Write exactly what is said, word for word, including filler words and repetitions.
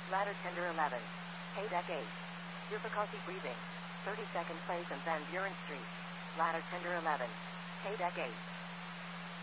Ladder tender eleven. Hay deck eight. Difficulty breathing. thirty second place and Van Buren Street. Ladder tender eleven. Hay deck eight.